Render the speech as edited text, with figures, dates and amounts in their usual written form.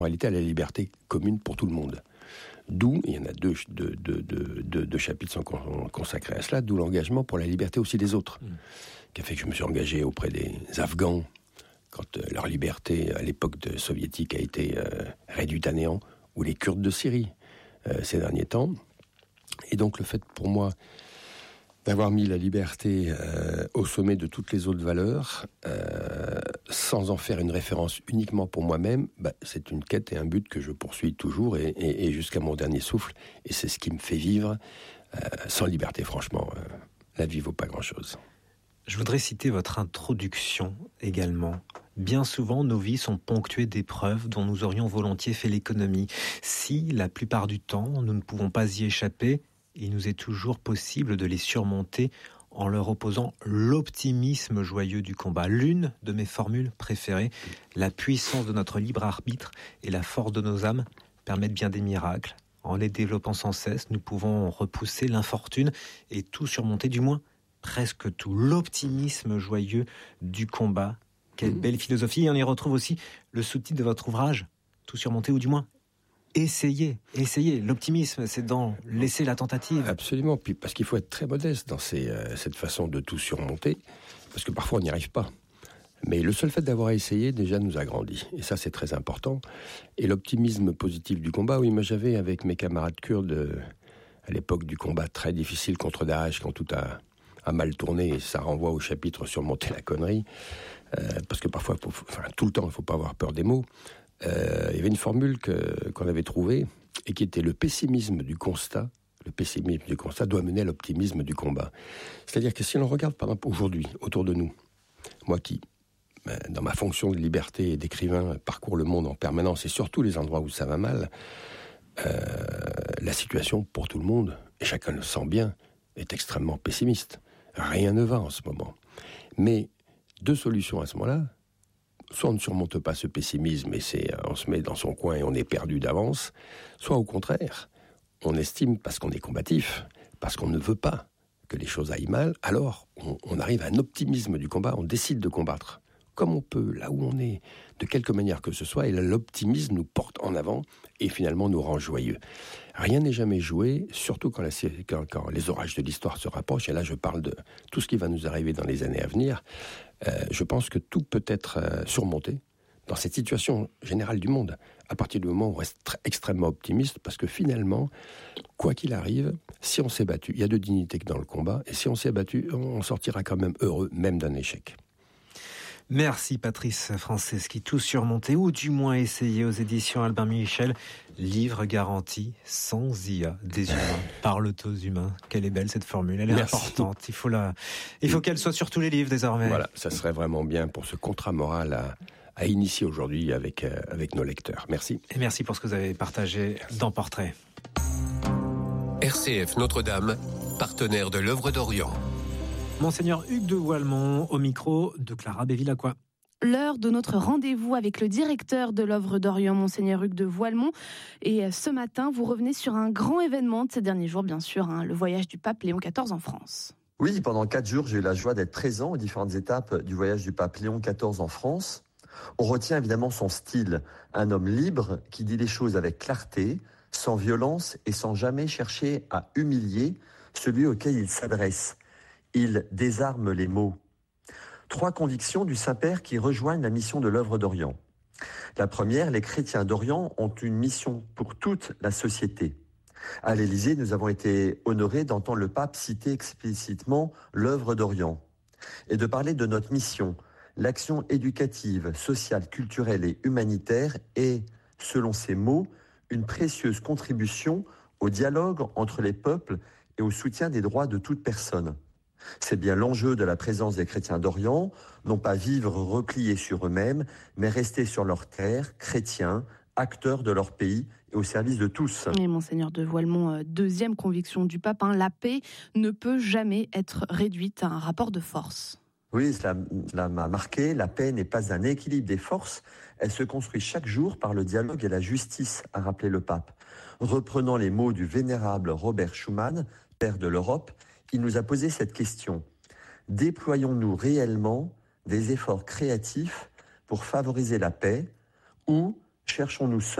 En réalité, à la liberté commune pour tout le monde. D'où, il y en a deux chapitres sont consacrés à cela, d'où l'engagement pour la liberté aussi des autres, qui a fait que je me suis engagé auprès des Afghans, quand leur liberté à l'époque soviétique a été réduite à néant, ou les Kurdes de Syrie ces derniers temps. Et donc le fait pour moi d'avoir mis la liberté au sommet de toutes les autres valeurs, sans en faire une référence uniquement pour moi-même, c'est une quête et un but que je poursuis toujours et jusqu'à mon dernier souffle. Et c'est ce qui me fait vivre. Sans liberté, franchement, la vie vaut pas grand-chose. Je voudrais citer votre introduction également. Bien souvent, nos vies sont ponctuées d'épreuves dont nous aurions volontiers fait l'économie. Si, la plupart du temps, nous ne pouvons pas y échapper, il nous est toujours possible de les surmonter en leur opposant l'optimisme joyeux du combat. L'une de mes formules préférées, la puissance de notre libre arbitre et la force de nos âmes permettent bien des miracles. En les développant sans cesse, nous pouvons repousser l'infortune et tout surmonter, du moins presque tout. L'optimisme joyeux du combat. Quelle belle philosophie. Et on y retrouve aussi le sous-titre de votre ouvrage, Tout surmonter, ou du moins essayez. L'optimisme, c'est dans laisser la tentative. Absolument. Puis parce qu'il faut être très modeste dans cette façon de tout surmonter, parce que parfois on n'y arrive pas. Mais le seul fait d'avoir essayé déjà nous a grandi. Et ça, c'est très important. Et l'optimisme positif du combat, oui, moi j'avais avec mes camarades kurdes, à l'époque du combat très difficile contre Daesh, quand tout a mal tourné, et ça renvoie au chapitre surmonter la connerie, parce que parfois, tout le temps, il ne faut pas avoir peur des mots. Il y avait une formule qu'on avait trouvée et qui était le pessimisme du constat. Le pessimisme du constat doit mener à l'optimisme du combat. C'est-à-dire que si l'on regarde par exemple aujourd'hui autour de nous, moi qui, dans ma fonction de liberté et d'écrivain, parcours le monde en permanence et surtout les endroits où ça va mal, la situation pour tout le monde, et chacun le sent bien, est extrêmement pessimiste. Rien ne va en ce moment. Mais deux solutions à ce moment-là. Soit on ne surmonte pas ce pessimisme et on se met dans son coin et on est perdu d'avance, soit au contraire, on estime parce qu'on est combatif, parce qu'on ne veut pas que les choses aillent mal, alors on arrive à un optimisme du combat, on décide de combattre comme on peut, là où on est, de quelque manière que ce soit, et là l'optimisme nous porte en avant et finalement nous rend joyeux. Rien n'est jamais joué, surtout quand les orages de l'histoire se rapprochent, et là je parle de tout ce qui va nous arriver dans les années à venir. Je pense que tout peut être surmonté dans cette situation générale du monde, à partir du moment où on reste extrêmement optimiste, parce que finalement, quoi qu'il arrive, si on s'est battu, il y a de dignité que dans le combat, et si on s'est battu, on sortira quand même heureux, même d'un échec. Merci Patrice Franceschi, Tout surmonter, ou du moins essayer, aux éditions Albin Michel. Livre garanti, sans IA, des humains parlent aux humains. Quelle est belle cette formule, elle est importante. Il faut qu'elle soit sur tous les livres désormais. Voilà, ça serait vraiment bien pour ce contrat moral à initier aujourd'hui avec nos lecteurs. Merci. Et merci pour ce que vous avez partagé dans Portrait. RCF Notre-Dame, partenaire de l'œuvre d'Orient. Monseigneur Hugues de Voilmont, au micro de Clara Bévillacqua. L'heure de notre rendez-vous avec le directeur de l'œuvre d'Orient, Monseigneur Hugues de Voilmont. Et ce matin, vous revenez sur un grand événement de ces derniers jours, bien sûr, le voyage du pape Léon XIV en France. Oui, pendant 4 jours, j'ai eu la joie d'être présent aux différentes étapes du voyage du pape Léon XIV en France. On retient évidemment son style, un homme libre qui dit les choses avec clarté, sans violence et sans jamais chercher à humilier celui auquel il s'adresse. Il désarme les mots. 3 convictions du Saint-Père qui rejoignent la mission de l'œuvre d'Orient. La première, les chrétiens d'Orient ont une mission pour toute la société. À l'Élysée, nous avons été honorés d'entendre le pape citer explicitement l'œuvre d'Orient et de parler de notre mission. L'action éducative, sociale, culturelle et humanitaire est, selon ses mots, une précieuse contribution au dialogue entre les peuples et au soutien des droits de toute personne. C'est bien l'enjeu de la présence des chrétiens d'Orient, non pas vivre repliés sur eux-mêmes, mais rester sur leur terre, chrétiens, acteurs de leur pays et au service de tous. Et Monseigneur de Voilmont, deuxième conviction du pape, la paix ne peut jamais être réduite à un rapport de force. Oui, cela m'a marqué. La paix n'est pas un équilibre des forces. Elle se construit chaque jour par le dialogue et la justice, a rappelé le pape. Reprenant les mots du vénérable Robert Schuman, père de l'Europe, il nous a posé cette question. Déployons-nous réellement des efforts créatifs pour favoriser la paix ou Cherchons-nous